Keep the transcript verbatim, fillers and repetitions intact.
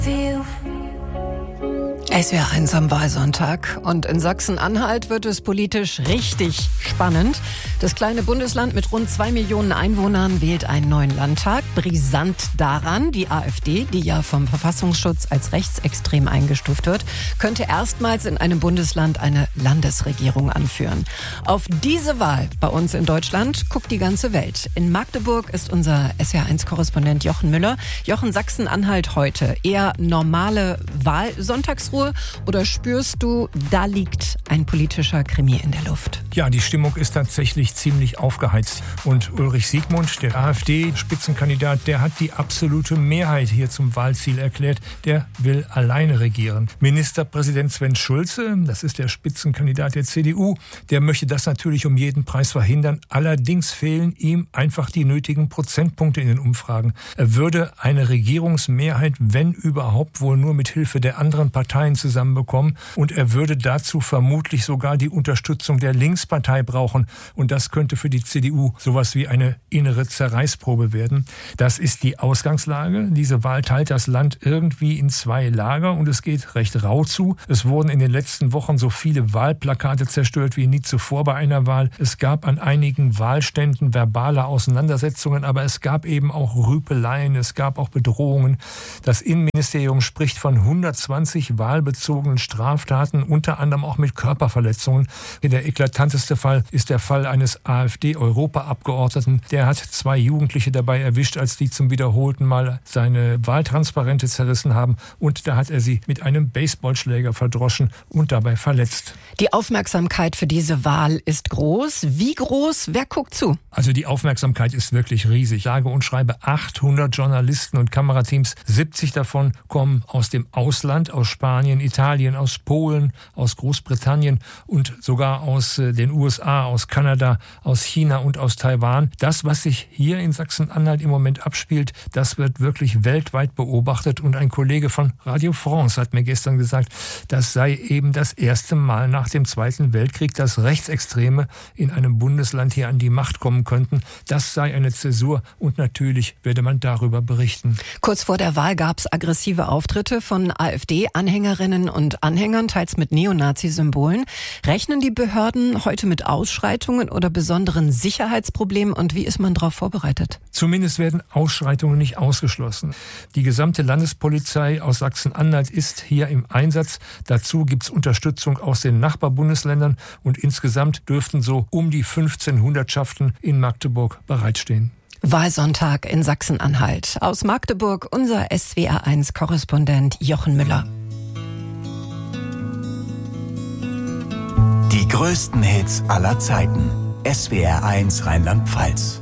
S W R eins am Wahlsonntag und in Sachsen-Anhalt wird es politisch richtig spannend. Das kleine Bundesland mit rund zwei Millionen Einwohnern wählt einen neuen Landtag. Brisant daran, die AfD, die ja vom Verfassungsschutz als rechtsextrem eingestuft wird, könnte erstmals in einem Bundesland eine Landesregierung anführen. Auf diese Wahl bei uns in Deutschland guckt die ganze Welt. In Magdeburg ist unser S W R eins Korrespondent Jochen Müller. Jochen, Sachsen-Anhalt heute. Eher normale Wahlsonntagsruhe oder spürst du, da liegt ein politischer Krimi in der Luft? Ja, die Stimmung ist tatsächlich ziemlich aufgeheizt. Und Ulrich Siegmund, der AfD-Spitzenkandidat, der hat die absolute Mehrheit hier zum Wahlziel erklärt. Der will alleine regieren. Ministerpräsident Sven Schulze, das ist der Spitzenkandidat der C D U, der möchte das natürlich um jeden Preis verhindern. Allerdings fehlen ihm einfach die nötigen Prozentpunkte in den Umfragen. Er würde eine Regierungsmehrheit, wenn überhaupt, wohl nur mit Hilfe der anderen Parteien zusammenbekommen. Und er würde dazu vermutlich sogar die Unterstützung der Linkspartei brauchen. Und das könnte für die C D U sowas wie eine innere Zerreißprobe werden. Das ist die Ausgangslage. Diese Wahl teilt das Land irgendwie in zwei Lager und es geht recht rau zu. Es wurden in den letzten Wochen so viele Wahlplakate zerstört wie nie zuvor bei einer Wahl. Es gab an einigen Wahlständen verbale Auseinandersetzungen, aber es gab eben auch Rüpeleien, es gab auch Bedrohungen. Das Innenministerium spricht von hundertzwanzig wahlbezogenen Straftaten, unter anderem auch mit Körperverletzungen. Der eklatanteste Fall ist der Fall eines AfD-Europaabgeordneten. Der hat zwei Jugendliche dabei erwischt, als die zum wiederholten Mal seine Wahltransparente zerrissen haben. Und da hat er sie mit einem Baseballschläger verdroschen und dabei verletzt. Die Aufmerksamkeit für diese Wahl ist groß. Wie groß? Wer guckt zu? Also die Aufmerksamkeit ist wirklich riesig. Sage und schreibe achthundert Journalisten und Kamerateams. siebzig davon kommen aus dem Ausland, aus Spanien, Italien, aus Polen, aus Großbritannien und sogar aus den U S A, aus Kanada, aus China und aus Taiwan. Das, was sich hier in Sachsen-Anhalt im Moment abspielt, das wird wirklich weltweit beobachtet. Und ein Kollege von Radio France hat mir gestern gesagt, das sei eben das erste Mal nach dem Zweiten Weltkrieg, dass Rechtsextreme in einem Bundesland hier an die Macht kommen könnten. Das sei eine Zäsur und natürlich werde man darüber berichten. Kurz vor der Wahl gab es aggressive Auftritte von AfD-Anhängerinnen und Anhängern, teils mit Neonazi-Symbolen. Rechnen die Behörden heute mit Ausschreitungen oder besonderen Sicherheitsproblemen und wie ist man darauf vorbereitet? Zumindest werden Ausschreitungen nicht ausgeschlossen. Die gesamte Landespolizei aus Sachsen-Anhalt ist hier im Einsatz. Dazu gibt es Unterstützung aus den Nachbarbundesländern und insgesamt dürften so um die fünfzehn Hundertschaften in Magdeburg bereitstehen. Wahlsonntag in Sachsen-Anhalt. Aus Magdeburg unser S W R eins Korrespondent Jochen Müller. Die größten Hits aller Zeiten. S W R eins Rheinland-Pfalz.